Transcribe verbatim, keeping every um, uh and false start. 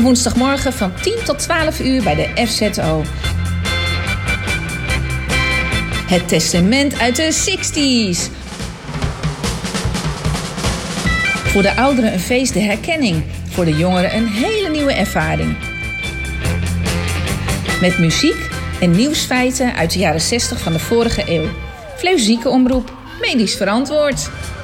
Elke woensdagmorgen van tien tot twaalf uur bij de F Z O. Het testament uit de zestig's. Voor de ouderen een feest der herkenning. Voor de jongeren een hele nieuwe ervaring. Met muziek en nieuwsfeiten uit de jaren zestig van de vorige eeuw. Fleuzieke omroep, medisch verantwoord.